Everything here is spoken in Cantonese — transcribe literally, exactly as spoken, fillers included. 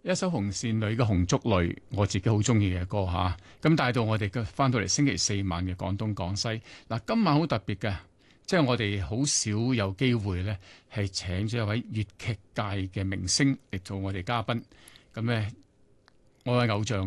一首紅線女嘅紅燭淚，我自己好中意嘅歌吓。咁帶到我哋嘅翻到嚟星期四晚嘅廣東廣西。嗱，今晚好特別嘅，即係我哋好少有機會咧，係請咗一位粵劇界嘅明星嚟做我哋嘉賓。咁咧，我嘅偶像。